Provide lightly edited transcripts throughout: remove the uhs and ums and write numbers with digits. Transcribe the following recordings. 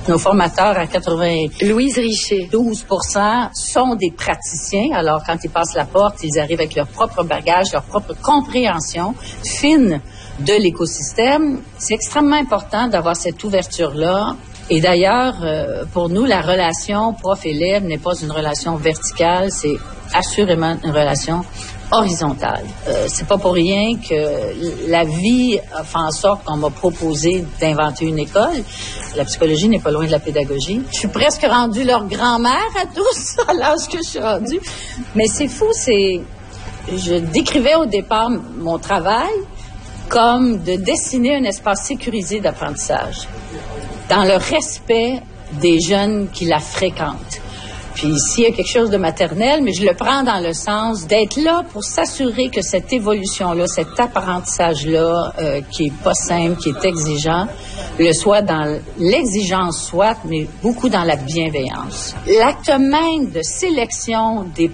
Nos formateurs à 92% Louise Richer sont des praticiens. Alors, quand ils passent la porte, ils arrivent avec leur propre bagage, leur propre compréhension fine de l'écosystème. C'est extrêmement important d'avoir cette ouverture-là. Et d'ailleurs, pour nous, la relation prof-élève n'est pas une relation verticale, c'est assurément une relation horizontale. C'est pas pour rien que la vie a fait en sorte qu'on m'a proposé d'inventer une école. La psychologie n'est pas loin de la pédagogie. Je suis presque rendue leur grand-mère à tous, à l'âge que je suis rendue. Mais c'est fou, je décrivais au départ mon travail comme de dessiner un espace sécurisé d'apprentissage, dans le respect des jeunes qui la fréquentent. Puis ici, il y a quelque chose de maternel, mais je le prends dans le sens d'être là pour s'assurer que cette évolution-là, cet apprentissage-là, qui est pas simple, qui est exigeant, le soit dans l'exigence soit, mais beaucoup dans la bienveillance. L'acte même de sélection des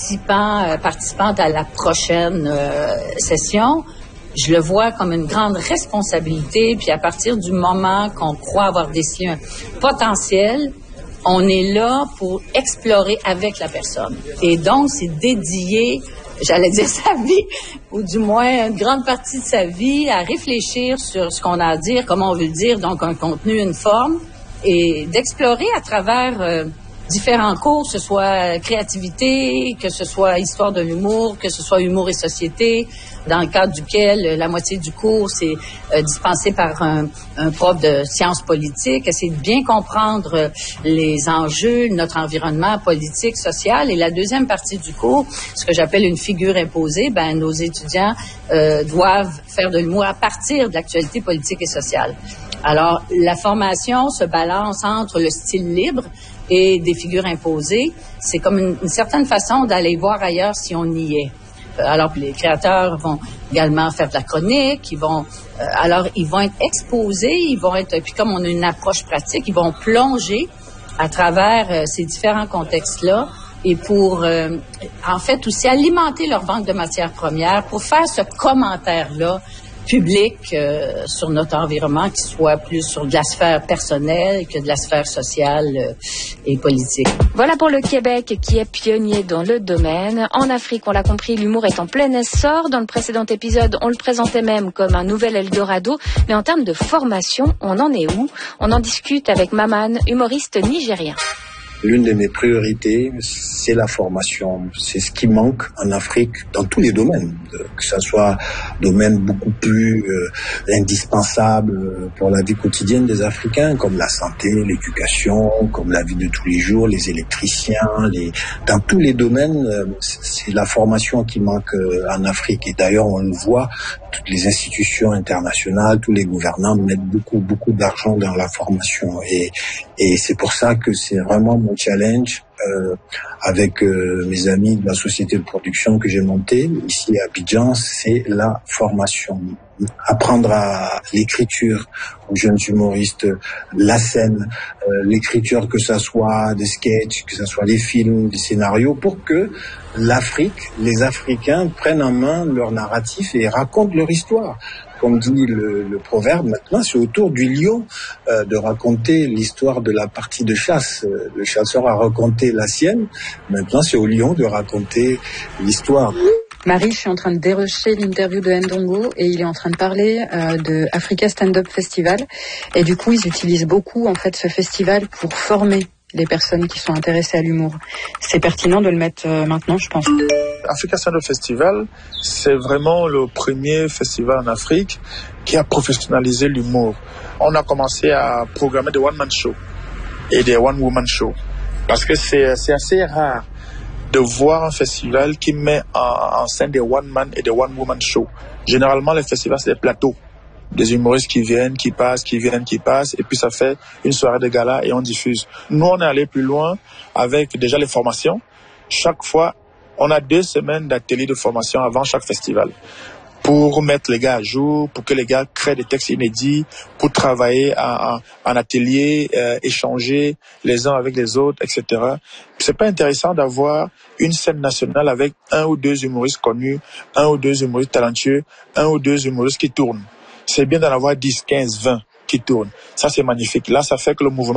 participantes à la prochaine session, je le vois comme une grande responsabilité, puis à partir du moment qu'on croit avoir décelé un potentiel, on est là pour explorer avec la personne. Et donc, c'est dédié, j'allais dire sa vie, ou du moins une grande partie de sa vie, à réfléchir sur ce qu'on a à dire, comment on veut le dire, donc un contenu, une forme, et d'explorer à travers différents cours, que ce soit créativité, que ce soit histoire de l'humour, que ce soit humour et société, dans le cadre duquel la moitié du cours c'est dispensé par un prof de sciences politiques, essayer de bien comprendre les enjeux, notre environnement politique, social. Et la deuxième partie du cours, ce que j'appelle une figure imposée, nos étudiants doivent faire de l'humour à partir de l'actualité politique et sociale. Alors, la formation se balance entre le style libre et des figures imposées. C'est comme une certaine façon d'aller voir ailleurs si on y est. Alors, les créateurs vont également faire de la chronique, ils vont être exposés, puis comme on a une approche pratique, ils vont plonger à travers ces différents contextes-là et pour, en fait, aussi alimenter leur banque de matières premières pour faire ce commentaire-là public sur notre environnement qui soit plus sur de la sphère personnelle que de la sphère sociale et politique. Voilà pour le Québec qui est pionnier dans le domaine. En Afrique, on l'a compris, l'humour est en plein essor. Dans le précédent épisode, on le présentait même comme un nouvel Eldorado. Mais en termes de formation, on en est où? On en discute avec Maman, humoriste nigérien. L'une de mes priorités, c'est la formation. C'est ce qui manque en Afrique dans tous les domaines, que ce soit domaine beaucoup plus indispensable pour la vie quotidienne des Africains, comme la santé, l'éducation, comme la vie de tous les jours, les électriciens, dans tous les domaines, c'est la formation qui manque en Afrique. Et d'ailleurs, on le voit, toutes les institutions internationales, tous les gouvernants mettent beaucoup d'argent dans la formation. Et c'est pour ça que c'est vraiment mon challenge avec mes amis de la société de production que j'ai montée ici à Abidjan, c'est la formation. Apprendre à l'écriture aux jeunes humoristes, la scène, l'écriture, que ça soit des sketchs, que ça soit des films, des scénarios, pour que l'Afrique, les Africains prennent en main leur narratif et racontent leur histoire. Comme dit le proverbe, maintenant, c'est au tour du lion de raconter l'histoire de la partie de chasse. Le chasseur a raconté la sienne, maintenant c'est au lion de raconter l'histoire. Marie, je suis en train de dérocher l'interview de Ndongo et il est en train de parler de Africa Stand-Up Festival. Et du coup, ils utilisent beaucoup en fait ce festival pour former les personnes qui sont intéressées à l'humour. C'est pertinent de le mettre maintenant, je pense. Africa Stand-Up Festival, c'est vraiment le premier festival en Afrique qui a professionnalisé l'humour. On a commencé à programmer des one-man shows et des one-woman shows parce que c'est assez rare de voir un festival qui met en scène des one-man et des one-woman shows. Généralement, les festivals, c'est des plateaux. Des humoristes qui viennent, qui passent, et puis ça fait une soirée de gala et on diffuse. Nous, on est allé plus loin avec déjà les formations. Chaque fois, on a 2 semaines d'ateliers de formation avant chaque festival pour mettre les gars à jour, pour que les gars créent des textes inédits, pour travailler en atelier, échanger les uns avec les autres, etc. C'est pas intéressant d'avoir une scène nationale avec 1 ou 2 humoristes connus, 1 ou 2 humoristes talentueux, 1 ou 2 humoristes qui tournent. C'est bien d'en avoir 10, 15, 20 qui tournent. Ça, c'est magnifique. Là, ça fait que le mouvement